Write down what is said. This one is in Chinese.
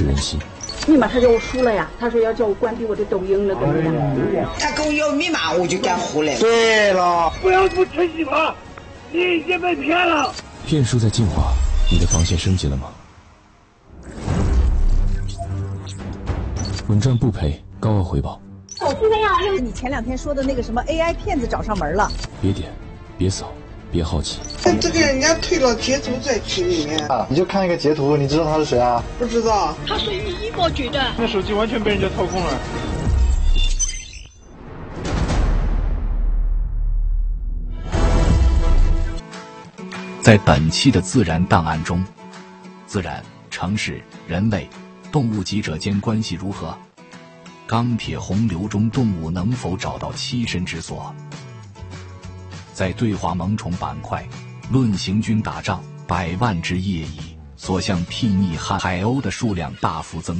制人心。 密码他叫我输了呀，他说要叫我关闭我的抖音了，怎么样？ 他跟我要密码，我就敢胡来。 对了，不要不吃鸡扒，你已经被骗了。 骗术在进化，你的防线升级了吗？稳赚不赔，高额回报。 我今天要用你前2天说的那个什么 AI 骗子找上门了。 别点，别扫，别好奇。 这个人家推了截图在群里面啊，你就看一个截图，你知道他是谁啊？ 不知道。 他属于一波局的。 那手机完全被人家操控了。 在本期的自然档案中，自然、城市、人类、动物几者间关系如何？钢铁洪流中动物能否找到栖身之所？在对话萌宠板块，论行军打仗，100万只夜蚁所向睥睨，海鸥的数量大幅增